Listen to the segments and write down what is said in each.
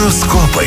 Horoskopai.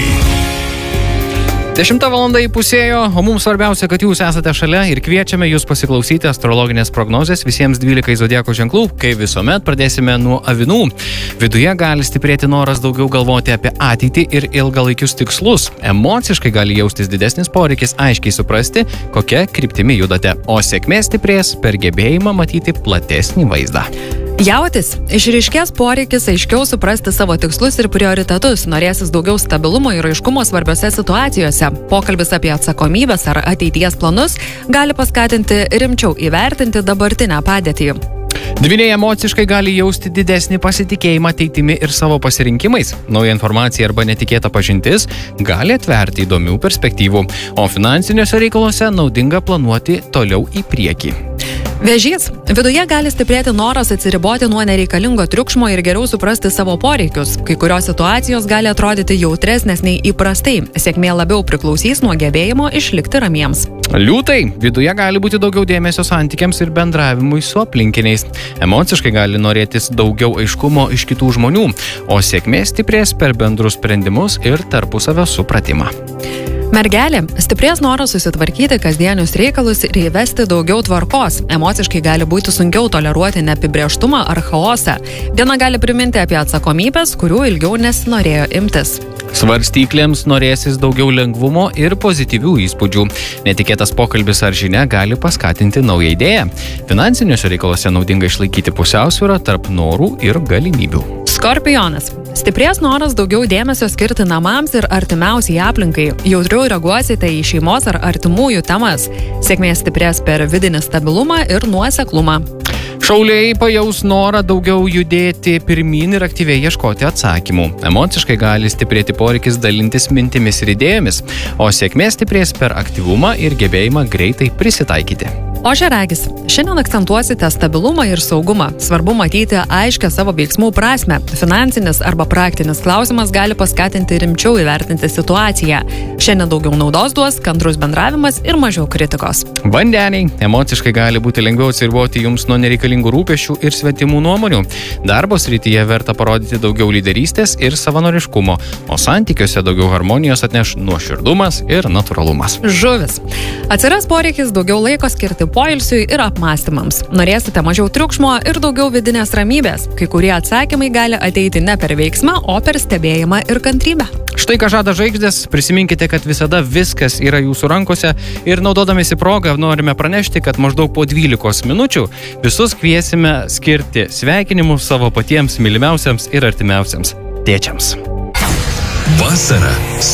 10 valanda įpusėjo, o mums svarbiausia, kad jūs esate šalia ir kviečiame jūs pasiklausyti astrologinės prognozės visiems 12 zodiako ženklų. Kaip visuomet, pradėsime nuo avinų. Viduje gali stiprėti noras daugiau galvoti apie ateitį ir ilgalaikius tikslus. Emociškai gali jaustis didesnis poreikis aiškiai suprasti, kokia kryptimi judate, o sėkmė stiprės per gebėjimą matyti platesnį vaizdą. Jautis. Išryškės poreikis aiškiau suprasti savo tikslus ir prioritetus, norėsis daugiau stabilumo ir aiškumo svarbiose situacijose. Pokalbis apie atsakomybės ar ateities planus gali paskatinti rimčiau įvertinti dabartinę padėtį. Dvyniai emociškai gali jausti didesnį pasitikėjimą ateitimi ir savo pasirinkimais. Nauja informacija arba netikėta pažintis gali atverti įdomių perspektyvų, o finansiniuose reikaluose naudinga planuoti toliau į priekį. Vėžys. Viduje gali stiprėti noras atsiriboti nuo nereikalingo triukšmo ir geriau suprasti savo poreikius. Kai kurios situacijos gali atrodyti jautresnės nei įprastai. Sėkmė labiau priklausys nuo gebėjimo išlikti ramiems. Liūtai. Viduje gali būti daugiau dėmesio santykiams ir bendravimui su aplinkiniais. Emociškai gali norėtis daugiau aiškumo iš kitų žmonių, o sėkmė stiprės per bendrus sprendimus ir tarpusavio supratimą. Mergelė. Stiprės noras susitvarkyti kasdienius reikalus ir įvesti daugiau tvarkos. Emociškai gali būti sunkiau toleruoti neapibrėžtumą ar chaosą. Diena gali priminti apie atsakomybės, kurių ilgiau nesinorėjo imtis. Svarstyklėms norėsis daugiau lengvumo ir pozityvių įspūdžių. Netikėtas pokalbis ar žinia gali paskatinti naują idėją. Finansiniuose reikaluose naudinga išlaikyti pusiausvyrą tarp norų ir galimybių. Skorpionas. Stiprės noras daugiau dėmesio skirti namams ir artimiausiai aplinkai. Jautriau reaguosite į šeimos ar artimųjų temas. Sėkmė stiprės per vidinį stabilumą ir nuoseklumą. Šauliai pajaus norą daugiau judėti pirmyn ir aktyviai ieškoti atsakymų. Emociškai gali stiprėti poreikis dalintis mintimis ir idėjomis, o sėkmė stiprės per aktyvumą ir gebėjimą greitai prisitaikyti. Ožiaragis. Šiandien akcentuosite stabilumą ir saugumą. Svarbu matyti aiškę savo veiksmų prasmę. Finansinis arba praktinis klausimas gali paskatinti rimčiau įvertinti situaciją. Šiandien daugiau naudos duos kantrus bendravimas ir mažiau kritikos. Vandeniai. Emociškai gali būti lengviau atsiriboti jums nuo nereikalingų rūpesčių ir svetimų nuomonių. Darbo srityje verta parodyti daugiau lyderystės ir savanoriškumo, o santykiuose daugiau harmonijos atneš nuoširdumas ir natūralumas. Žuvis. Atsiras poreikis daugiau laiko skirti poilsiui ir apmąstymams. Norėsite mažiau triukšmo ir daugiau vidinės ramybės. Kai kurie atsakymai gali ateiti ne per veiksmą, o per stebėjimą ir kantrybę. Štai ką žada žvaigždės, prisiminkite, kad visada viskas yra jūsų rankose ir naudodamėsi progą norime pranešti, kad maždaug po 12 minučių visus kviesime skirti sveikinimus savo patiems mylimiausiams ir artimiausiams tėčiams. Vasara